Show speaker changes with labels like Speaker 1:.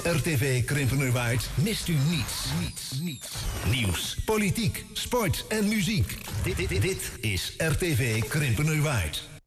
Speaker 1: RTV Krimpenerwaard mist u niets. Nieuws, politiek, sport en muziek. Dit is RTV Krimpenerwaard.